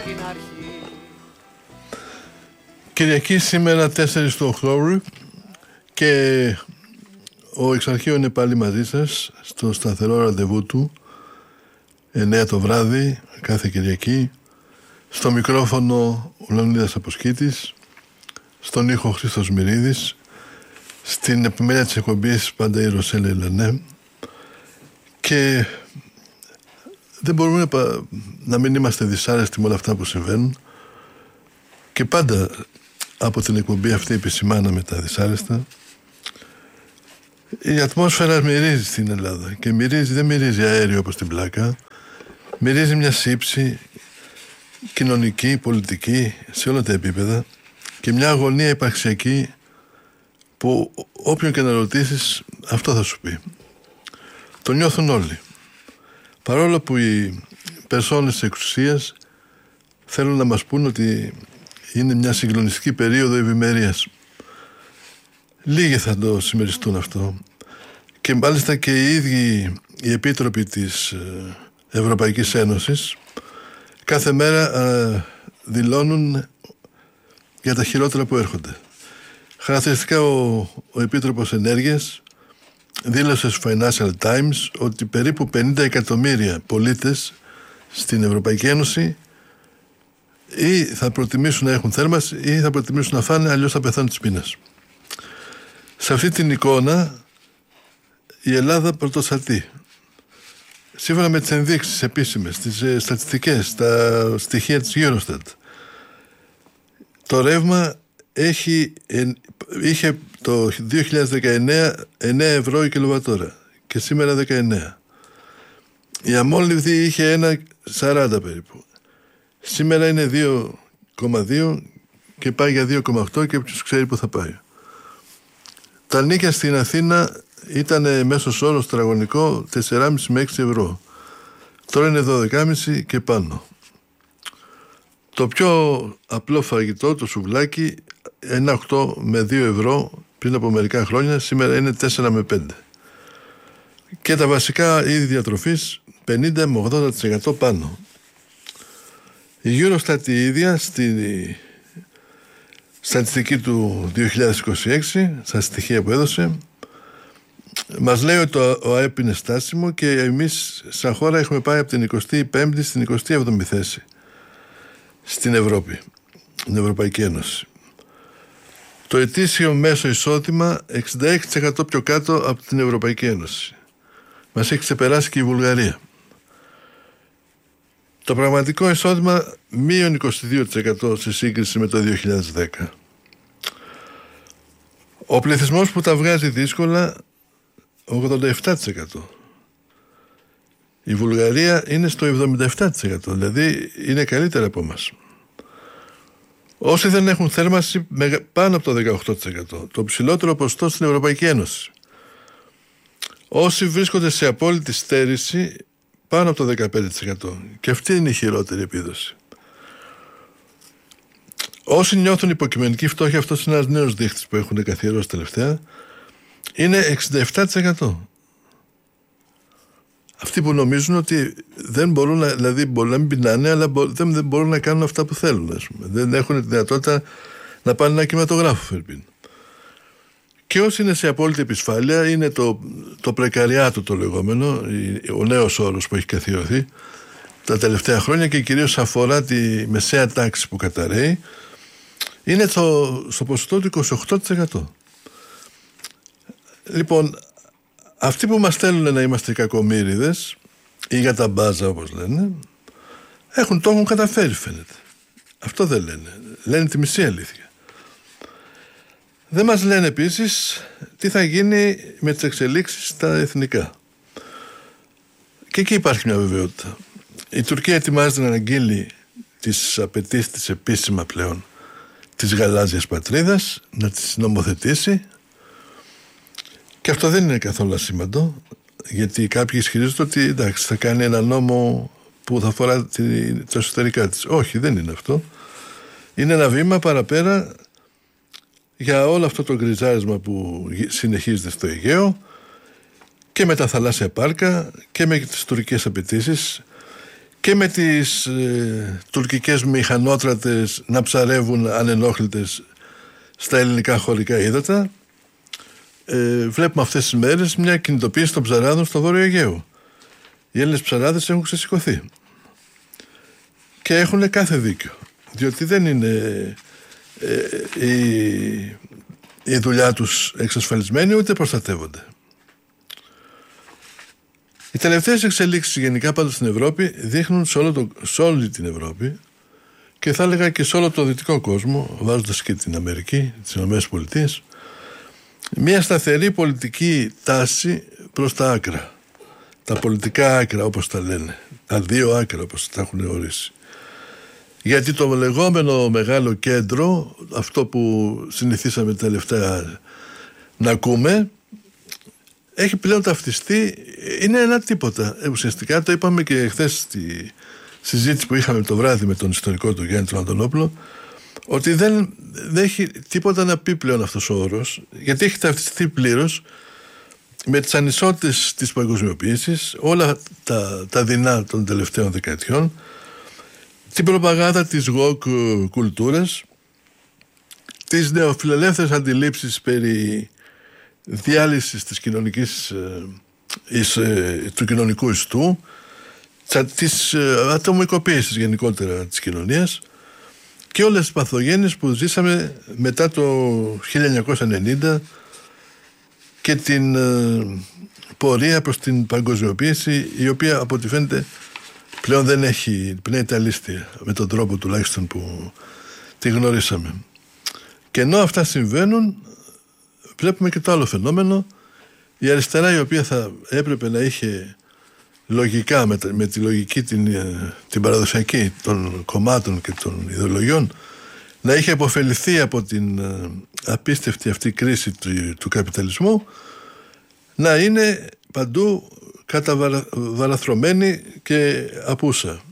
Κυριακή σήμερα 4 του Οκτώβρη και ο Εξαρχείο είναι πάλι μαζί σας στο σταθερό ραντεβού του 9 το βράδυ κάθε Κυριακή. Στο μικρόφωνο ο Λεωνίδας Αποσκήτης, στον ήχο Χρήστος Μυρίδης, στην επιμέλεια της εκπομπής πάντα η Ρωσέλα Ελενέ. Και δεν μπορούμε να μην είμαστε δυσάρεστοι με όλα αυτά που συμβαίνουν, και πάντα από την εκπομπή αυτή επισημάναμε τα δυσάρεστα. Η ατμόσφαιρα μυρίζει στην Ελλάδα και μυρίζει, δεν μυρίζει αέριο όπως την πλάκα, μυρίζει μια σύψη κοινωνική, πολιτική, σε όλα τα επίπεδα, και μια αγωνία υπαρξιακή που όποιον και να ρωτήσεις αυτό θα σου πει. Το νιώθουν όλοι. Παρόλο που οι περσόνες της εξουσίας θέλουν να μας πούν ότι είναι μια συγκλονιστική περίοδο ευημερίας. Λίγοι θα το συμμεριστούν αυτό. Και μάλιστα και οι ίδιοι οι επίτροποι της Ευρωπαϊκής Ένωσης κάθε μέρα δηλώνουν για τα χειρότερα που έρχονται. Χαρακτηριστικά ο Επίτροπος Ενέργειας δήλωσε στο Financial Times ότι περίπου 50 εκατομμύρια πολίτες στην Ευρωπαϊκή Ένωση ή θα προτιμήσουν να έχουν θέρμανση ή θα προτιμήσουν να φάνε, αλλιώς θα πεθάνουν της πείνας. Σε αυτή την εικόνα η Ελλάδα πρωτοστατεί. Σύμφωνα με τις ενδείξεις επίσημες, τις στατιστικές, τα στοιχεία της Eurostat, το ρεύμα είχε το 2019 9 ευρώ η κιλοβατόρα και σήμερα 19. Η αμόλυβδη είχε 1,40 περίπου. Σήμερα είναι 2,2 και πάει για 2,8 και ποιος ξέρει που θα πάει. Τα νίκια στην Αθήνα ήταν μέσος όρος τετραγωνικό 4,5 με 6 ευρώ. Τώρα είναι 12,5 και πάνω. Το πιο απλό φαγητό, το σουβλάκι, 1,8 με 2 ευρώ πριν από μερικά χρόνια, σήμερα είναι 4 με 5. Και τα βασικά είδη διατροφής 50 με 80% πάνω. Η Eurostat η ίδια στη στατιστική του 2026, στα στοιχεία που έδωσε, μας λέει ότι ο ΑΕΠ είναι στάσιμο και εμείς σαν χώρα έχουμε πάει από την 25η στην 27η θέση στην Ευρώπη, στην Ευρωπαϊκή Ένωση. Το ετήσιο μέσο εισόδημα 66% πιο κάτω από την Ευρωπαϊκή Ένωση. Μας έχει ξεπεράσει και η Βουλγαρία. Το πραγματικό εισόδημα μείον 22% σε σύγκριση με το 2010. Ο πληθυσμός που τα βγάζει δύσκολα 87%. Η Βουλγαρία είναι στο 77%, δηλαδή είναι καλύτερα από μας. Όσοι δεν έχουν θέρμανση πάνω από το 18%, το ψηλότερο ποσοστό στην Ευρωπαϊκή Ένωση. Όσοι βρίσκονται σε απόλυτη στέρηση πάνω από το 15%, και αυτή είναι η χειρότερη επίδοση. Όσοι νιώθουν υποκειμενική φτώχεια, αυτός είναι ένας νέος δείχτης που έχουν καθιερώσει τελευταία, είναι 67%. Αυτοί που νομίζουν ότι δεν μπορούν δηλαδή μπορεί να μην πεινάνε, αλλά δεν μπορούν να κάνουν αυτά που θέλουν, ας πούμε. Δεν έχουν τη δυνατότητα να πάνε ένα κινηματογράφο, φερπίν. Και όσοι είναι σε απόλυτη επισφάλεια, είναι το πρεκαριάτο το λεγόμενο, ο νέος όρος που έχει καθιερωθεί τα τελευταία χρόνια και κυρίως αφορά τη μεσαία τάξη που καταραίει, είναι στο ποσοστό του 28%. Λοιπόν, αυτοί που μας θέλουν να είμαστε κακομοίριδες ή για τα μπάζα όπως λένε, το έχουν καταφέρει φαίνεται. Αυτό δεν λένε. Λένε τη μισή αλήθεια. Δεν μας λένε επίσης τι θα γίνει με τις εξελίξεις στα εθνικά. Και εκεί υπάρχει μια βεβαιότητα. Η Τουρκία ετοιμάζεται να αναγγείλει τις απαιτήσεις της επίσημα πλέον της γαλάζιας πατρίδας, να τις νομοθετήσει. Και αυτό δεν είναι καθόλου ασήμαντο, γιατί κάποιοι ισχυρίζονται ότι εντάξει, θα κάνει ένα νόμο που θα αφορά τα εσωτερικά της. Όχι, δεν είναι αυτό. Είναι ένα βήμα παραπέρα για όλο αυτό το γκριζάρισμα που συνεχίζεται στο Αιγαίο και με τα θαλάσσια πάρκα και με τις τουρκικές απαιτήσεις και με τις τουρκικές μηχανότρατες να ψαρεύουν ανενόχλητες στα ελληνικά χωρικά ύδατα. Βλέπουμε αυτές τις μέρες μια κινητοποίηση των ψαράδων στο Βόρειο Αιγαίο. Οι Έλληνες ψαράδες έχουν ξεσηκωθεί και έχουν κάθε δίκιο, διότι δεν είναι η δουλειά τους εξασφαλισμένη, ούτε προστατεύονται. Οι τελευταίες εξελίξεις γενικά πάντως στην Ευρώπη δείχνουν σε όλη την Ευρώπη και θα έλεγα και σε όλο το δυτικό κόσμο, βάζοντας και την Αμερική, τις ΗΠΑ, μια σταθερή πολιτική τάση προς τα άκρα. Τα πολιτικά άκρα, όπως τα λένε. Τα δύο άκρα, όπως τα έχουν ορίσει. Γιατί το λεγόμενο μεγάλο κέντρο, αυτό που συνηθίσαμε τελευταία να ακούμε, έχει πλέον ταυτιστεί, είναι ένα τίποτα. Ουσιαστικά το είπαμε και χθες στη συζήτηση που είχαμε το βράδυ με τον ιστορικό του Γιάννη τον Αντωνόπουλο, ότι δεν έχει τίποτα να πει πλέον αυτός ο όρος, γιατί έχει ταυτιστεί πλήρως με τις ανισότητες της παγκοσμιοποίησης, όλα τα δεινά των τελευταίων δεκαετιών, την προπαγάνδα της woke κουλτούρας, τις νεοφιλελεύθερες αντιλήψεις περί διάλυσης της κοινωνικής, του κοινωνικού ιστού, της ατομικοποίησης γενικότερα της κοινωνίας και όλες τις παθογένειες που ζήσαμε μετά το 1990 και την πορεία προς την παγκοσμιοποίηση, η οποία από ό,τι φαίνεται πλέον δεν έχει πνέει τα λίστια με τον τρόπο τουλάχιστον που τη γνωρίσαμε. Και ενώ αυτά συμβαίνουν, βλέπουμε και το άλλο φαινόμενο, η αριστερά, η οποία θα έπρεπε να είχε λογικά, με τη λογική την παραδοσιακή των κομμάτων και των ιδεολογιών, να είχε αποφεληθεί από την απίστευτη αυτή κρίση του καπιταλισμού, να είναι παντού καταβαραθρωμένη και απούσα.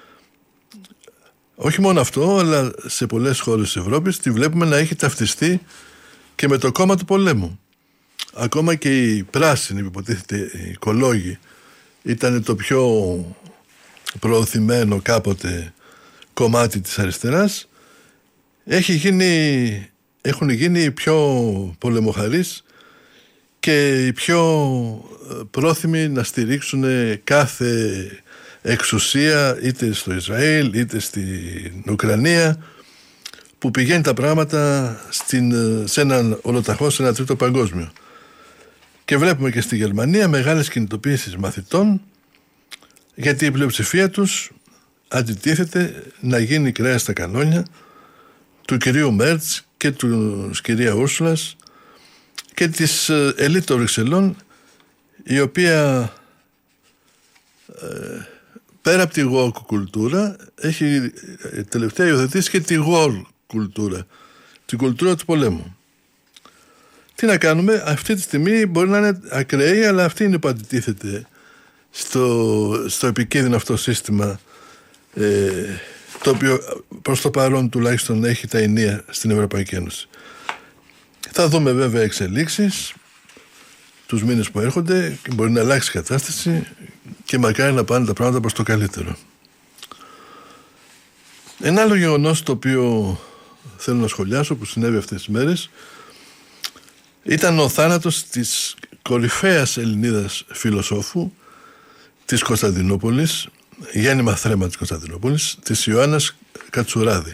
Όχι μόνο αυτό, αλλά σε πολλές χώρες της Ευρώπης τη βλέπουμε να έχει ταυτιστεί και με το κόμμα του πολέμου. Ακόμα και οι πράσινοι, που υποτίθεται οι οικολόγοι, ήταν το πιο προωθημένο κάποτε κομμάτι της αριστεράς, έχουν γίνει οι πιο πολεμοχαρείς και οι πιο πρόθυμοι να στηρίξουν κάθε εξουσία, είτε στο Ισραήλ είτε στην Ουκρανία, που πηγαίνει τα πράγματα σε έναν ολοταχώς, σε ένα τρίτο παγκόσμιο. Και βλέπουμε και στη Γερμανία μεγάλες κινητοποίησεις μαθητών, γιατί η πλειοψηφία τους αντιτίθεται να γίνει κρέα στα κανόνια του κυρίου Μέρτς και της κυρία Ούρσουλας και της ελίτ των Βρυξελών, η οποία πέρα από τη woke κουλτούρα έχει τελευταία υιοθετήσει και τη war κουλτούρα, την κουλτούρα του πολέμου. Τι να κάνουμε, αυτή τη στιγμή μπορεί να είναι ακραίη, αλλά αυτή είναι που αντιτίθεται στο επικίνδυνο αυτό σύστημα, το οποίο προς το παρόν τουλάχιστον έχει τα ενία στην Ευρωπαϊκή Ένωση. Θα δούμε βέβαια εξελίξεις τους μήνες που έρχονται και μπορεί να αλλάξει η κατάσταση και μακάρι να πάνε τα πράγματα προς το καλύτερο. Ένα άλλο γεγονός το οποίο θέλω να σχολιάσω, που συνέβη αυτές τις μέρες, ήταν ο θάνατος της κορυφαίας Ελληνίδας φιλοσόφου της Κωνσταντινούπολης, γέννημα θρέμα της Κωνσταντινούπολης, της Ιωάννας Κατσουράδη.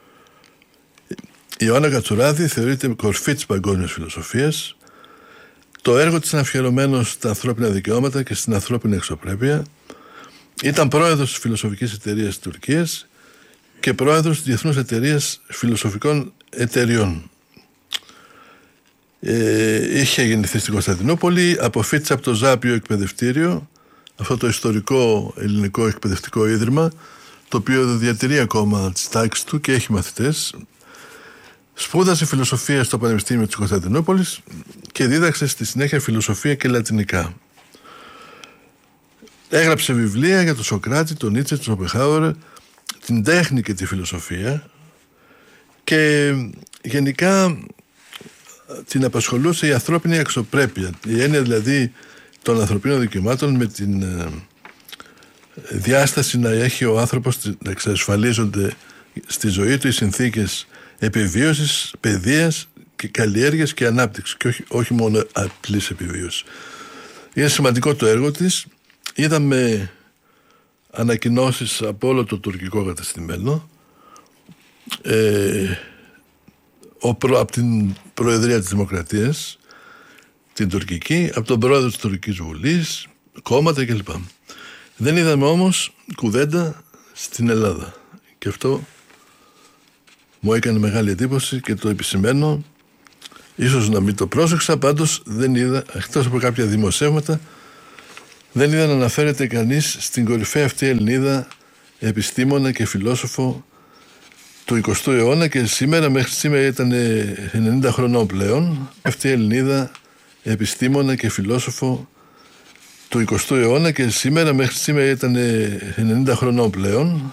Η Ιωάννα Κατσουράδη θεωρείται κορφή της παγκόσμιας φιλοσοφίας. Το έργο της είναι αφιερωμένο στα ανθρώπινα δικαιώματα και στην ανθρώπινη εξωπρέπεια. Ήταν πρόεδρος της Φιλοσοφικής Εταιρείας της Τουρκίας και πρόεδρος της Διεθνούς Εταιρείας Φιλοσοφικών Εταιριών. Είχε γεννηθεί στην Κωνσταντινούπολη, αποφοίτησε από το Ζάπιο Εκπαιδευτήριο, αυτό το ιστορικό ελληνικό εκπαιδευτικό ίδρυμα, το οποίο διατηρεί ακόμα τις τάξεις του και έχει μαθητές. Σπούδασε φιλοσοφία στο Πανεπιστήμιο της Κωνσταντινούπολης και δίδαξε στη συνέχεια φιλοσοφία και λατινικά. Έγραψε βιβλία για τον Σοκράτη, τον Νίτσε, τον Σοπενχάουερ, την τέχνη και τη φιλοσοφία, και γενικά την απασχολούσε η ανθρώπινη αξιοπρέπεια, η έννοια δηλαδή των ανθρωπίνων δικαιωμάτων με την διάσταση να έχει ο άνθρωπος, να εξασφαλίζονται στη ζωή του οι συνθήκες επιβίωσης, παιδείας και καλλιέργειας και ανάπτυξης και όχι μόνο απλής επιβίωσης. Είναι σημαντικό το έργο της. Είδαμε ανακοινώσεις από όλο το τουρκικό κατεστημένο, από την Προεδρία της Δημοκρατίας, την τουρκική, από τον πρόεδρο της Τουρκικής Βουλής, κόμματα κλπ. Δεν είδαμε όμως κουβέντα στην Ελλάδα. Και αυτό μου έκανε μεγάλη εντύπωση και το επισημαίνω. Ίσως να μην το πρόσεξα, πάντως δεν είδα, εκτός από κάποια δημοσιεύματα, δεν είδα να αναφέρεται κανείς στην κορυφαία αυτή Ελληνίδα επιστήμονα και φιλόσοφο του 20ου αιώνα και σήμερα, μέχρι σήμερα ήταν 90 χρονών πλέον, αυτή η Ελληνίδα επιστήμονα και φιλόσοφο του 20ου αιώνα και σήμερα, μέχρι σήμερα ήταν 90 χρονών πλέον,